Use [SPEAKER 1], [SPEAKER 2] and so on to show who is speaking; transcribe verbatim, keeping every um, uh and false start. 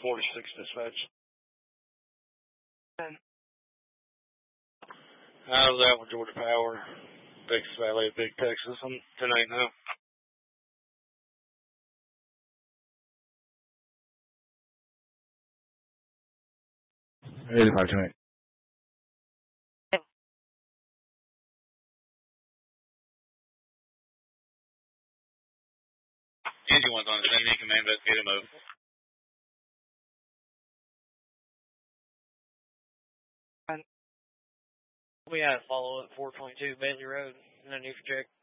[SPEAKER 1] forty-six dispatch.
[SPEAKER 2] ten.
[SPEAKER 1] How's that with Georgia Power? Texas Valley of Big Texas. I'm ten eight now.
[SPEAKER 3] eighty-five ten eight.
[SPEAKER 4] Angie one's on the scene. You can investigate a move.
[SPEAKER 2] We had a follow at four twenty-two Bailey Road. No need for check.